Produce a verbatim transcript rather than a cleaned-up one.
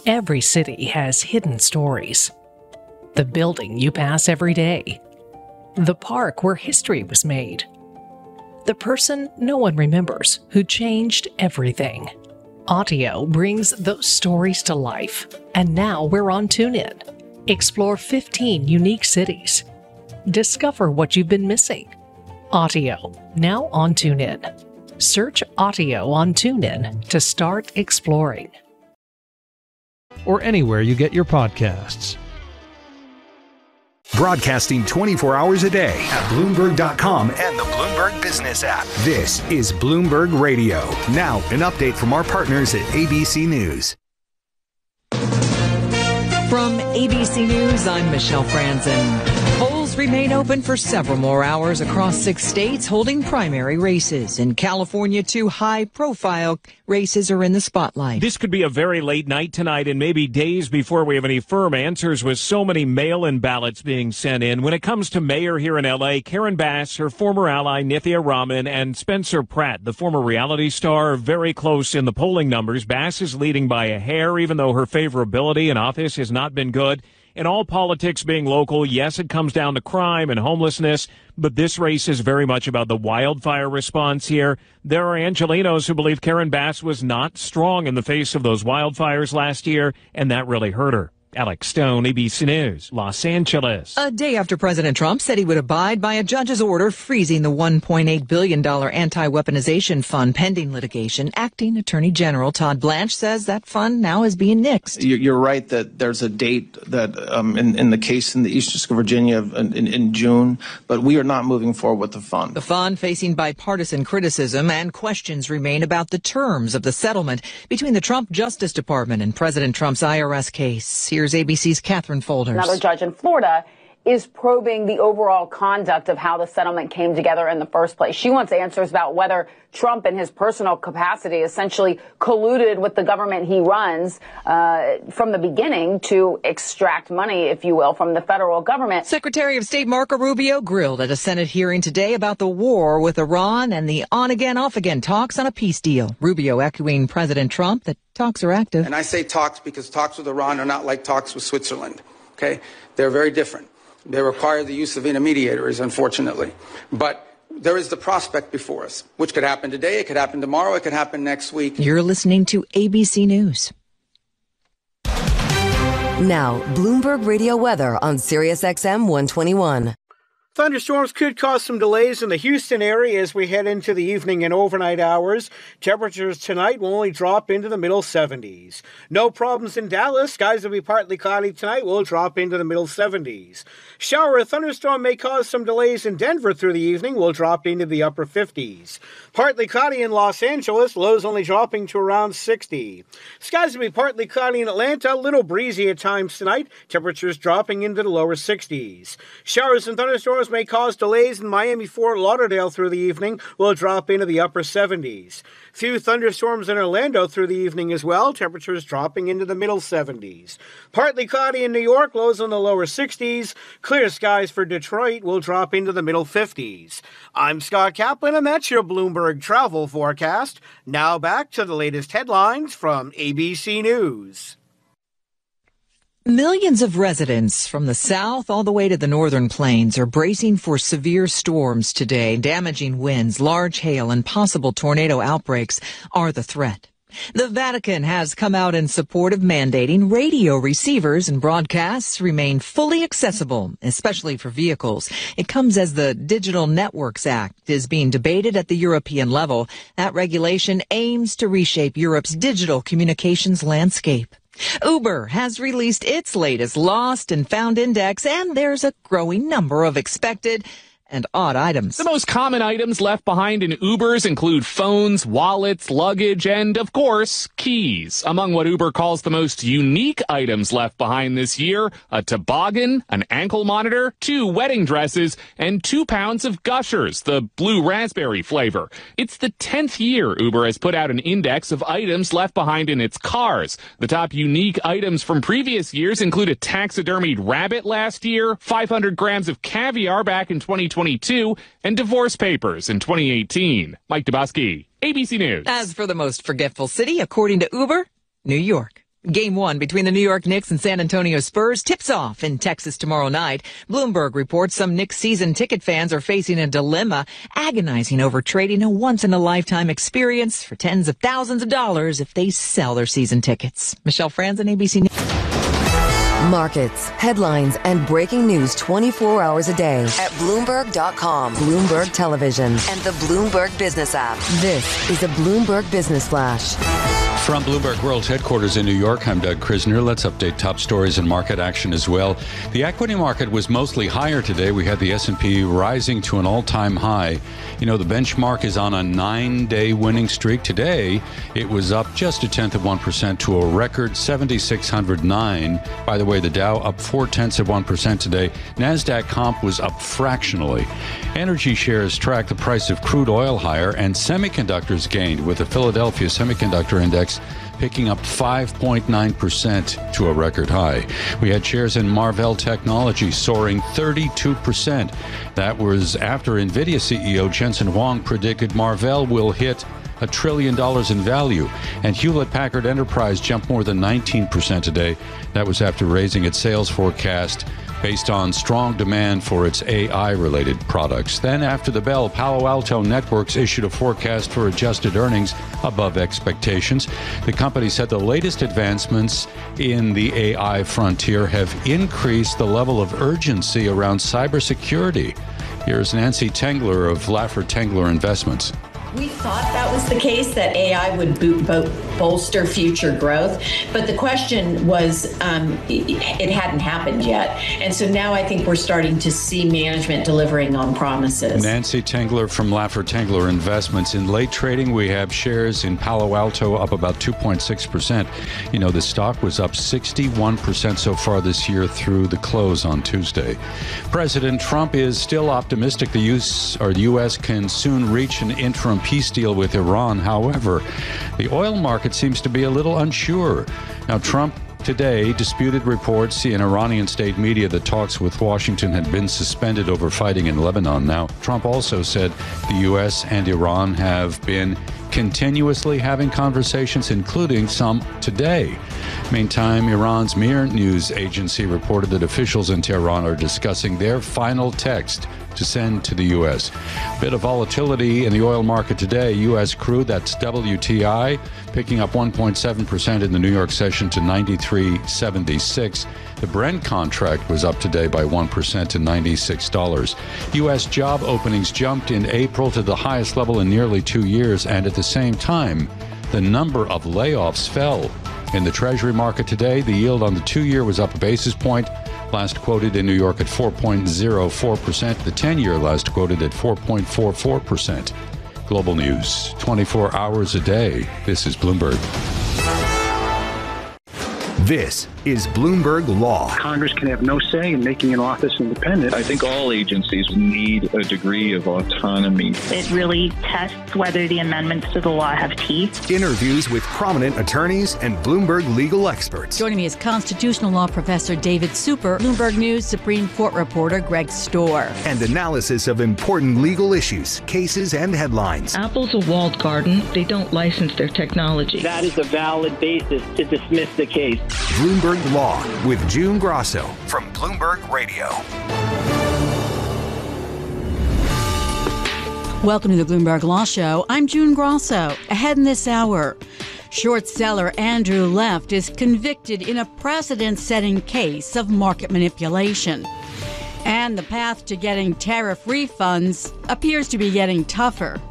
Every city has hidden stories. The building you pass every day. The park where history was made. The person no one remembers who changed everything. Audio brings those stories to life, and now we're on TuneIn. Explore fifteen unique cities. Discover what you've been missing. Audio, now on TuneIn. Search Audio on TuneIn to start exploring. Or anywhere you get your podcasts. Broadcasting twenty-four hours a day at Bloomberg dot com and the Bloomberg Business app. This is Bloomberg Radio. Now, an update from our partners at A B C News. From A B C News, I'm Michelle Franzen. Polls remain open for several more hours across six states holding primary races. In California, two high-profile races are in the spotlight. This could be a very late night tonight and maybe days before we have any firm answers with so many mail-in ballots being sent in. When it comes to mayor here in L A, Karen Bass, her former ally Nithya Raman, and Spencer Pratt, the former reality star, are very close in the polling numbers. Bass is leading by a hair, even though her favorability in office has not been good. In all politics being local, yes, it comes down to crime and homelessness, but this race is very much about the wildfire response here. There are Angelenos who believe Karen Bass was not strong in the face of those wildfires last year, and that really hurt her. Alex Stone, A B C News, Los Angeles. A day after President Trump said he would abide by a judge's order freezing the one point eight billion dollars anti-weaponization fund pending litigation, acting Attorney General Todd Blanche says that fund now is being nixed. You're right that there's a date that um, in, in the case in the East District of Virginia in, in June, but we are not moving forward with the fund. The fund facing bipartisan criticism, and questions remain about the terms of the settlement between the Trump Justice Department and President Trump's I R S case. Here's A B C's Catherine Folders. Another judge in Florida is probing the overall conduct of how the settlement came together in the first place. She wants answers about whether Trump in his personal capacity essentially colluded with the government he runs uh, from the beginning to extract money, if you will, from the federal government. Secretary of State Marco Rubio grilled at a Senate hearing today about the war with Iran and the on-again, off-again talks on a peace deal. Rubio echoing President Trump that talks are active. And I say talks because talks with Iran are not like talks with Switzerland. Okay? They're very different. They require the use of intermediaries, unfortunately. But there is the prospect before us, which could happen today, it could happen tomorrow, it could happen next week. You're listening to A B C News. Now, Bloomberg Radio weather on Sirius X M one twenty-one. Thunderstorms could cause some delays in the Houston area as we head into the evening and overnight hours. Temperatures tonight will only drop into the middle seventies. No problems in Dallas. Skies will be partly cloudy tonight. Will drop into the middle seventies. Shower or thunderstorm may cause some delays in Denver through the evening. Will drop into the upper fifties. Partly cloudy in Los Angeles. Lows only dropping to around sixty. Skies will be partly cloudy in Atlanta. A little breezy at times tonight. Temperatures dropping into the lower sixties. Showers and thunderstorms may cause delays in Miami, Fort Lauderdale through the evening. Will drop into the upper seventies. Few thunderstorms in Orlando through the evening as well. Temperatures dropping into the middle seventies. Partly cloudy in New York. Lows in the lower sixties. Clear skies for Detroit. Will drop into the middle fifties. I'm Scott Kaplan, and that's your Bloomberg travel forecast. Now back to the latest headlines from A B C News. Millions of residents from the south all the way to the northern plains are bracing for severe storms today. Damaging winds, large hail, and possible tornado outbreaks are the threat. The Vatican has come out in support of mandating radio receivers and broadcasts remain fully accessible, especially for vehicles. It comes as the Digital Networks Act is being debated at the European level. That regulation aims to reshape Europe's digital communications landscape. Uber has released its latest lost and found index, and there's a growing number of expected and odd items. The most common items left behind in Ubers include phones, wallets, luggage, and, of course, keys. Among what Uber calls the most unique items left behind this year, a toboggan, an ankle monitor, two wedding dresses, and two pounds of Gushers, the blue raspberry flavor. It's the tenth year Uber has put out an index of items left behind in its cars. The top unique items from previous years include a taxidermied rabbit last year, five hundred grams of caviar back in twenty twenty-two, and divorce papers in twenty eighteen. Mike Dubosky, A B C News. As for the most forgetful city, according to Uber, New York. Game one between the New York Knicks and San Antonio Spurs tips off in Texas tomorrow night. Bloomberg reports some Knicks season ticket fans are facing a dilemma, agonizing over trading a once-in-a-lifetime experience for tens of thousands of dollars if they sell their season tickets. Michelle Franzen, A B C News. Markets, headlines, and breaking news twenty-four hours a day at Bloomberg dot com, Bloomberg Television, and the Bloomberg Business app. This is a Bloomberg Business Flash. From Bloomberg World Headquarters in New York, I'm Doug Krisner. Let's update top stories and market action as well. The equity market was mostly higher today. We had the S and P rising to an all-time high. You know, the benchmark is on a nine-day winning streak. Today, it was up just a tenth of one percent to a record seven thousand six hundred nine. By the way, the Dow up four-tenths of one percent today. NASDAQ comp was up fractionally. Energy shares tracked the price of crude oil higher, and semiconductors gained, with the Philadelphia Semiconductor Index picking up five point nine percent to a record high. We had shares in Marvell Technology soaring thirty-two percent. That was after NVIDIA C E O Jensen Huang predicted Marvell will hit a trillion dollars in value. And Hewlett-Packard Enterprise jumped more than nineteen percent today. That was after raising its sales forecast based on strong demand for its A I-related products. Then after the bell, Palo Alto Networks issued a forecast for adjusted earnings above expectations. The company said the latest advancements in the A I frontier have increased the level of urgency around cybersecurity. Here's Nancy Tengler of Laffer Tengler Investments. We thought that was the case, that A I would bo- bo- bolster future growth. But the question was, um, it, it hadn't happened yet. And so now I think we're starting to see management delivering on promises. Nancy Tengler from Laffer Tengler Investments. In late trading, we have shares in Palo Alto up about two point six percent. You know, the stock was up sixty-one percent so far this year through the close on Tuesday. President Trump is still optimistic the U S, or the U S can soon reach an interim peace deal with Iran. However, the oil market seems to be a little unsure. Now, Trump today disputed reports in Iranian state media that talks with Washington had been suspended over fighting in Lebanon. Now, Trump also said the U S and Iran have been continuously having conversations, including some today. Meantime, Iran's Mir news agency reported that officials in Tehran are discussing their final text to send to the U S. Bit of volatility in the oil market today. U S crude, that's W T I, picking up one point seven percent in the New York session to ninety-three seventy-six. The Brent contract was up today by one percent to ninety-six dollars. U S job openings jumped in April to the highest level in nearly two years, and at the same time, the number of layoffs fell. In the Treasury market today, the yield on the two-year was up a basis point, last quoted in New York at four point zero four percent. The ten-year last quoted at four point four four percent. Global news, twenty-four hours a day. This is Bloomberg. This is Bloomberg Law. Congress can have no say in making an office independent. I think all agencies need a degree of autonomy. It really tests whether the amendments to the law have teeth. Interviews with prominent attorneys and Bloomberg legal experts. Joining me is constitutional law professor David Super, Bloomberg News Supreme Court reporter Greg Storr. And analysis of important legal issues, cases, and headlines. Apple's a walled garden. They don't license their technology. That is a valid basis to dismiss the case. Bloomberg Law with June Grosso from Bloomberg Radio. Welcome to the Bloomberg Law Show. I'm June Grosso. Ahead in this hour, short seller Andrew Left is convicted in a precedent-setting case of market manipulation. And the path to getting tariff refunds appears to be getting tougher.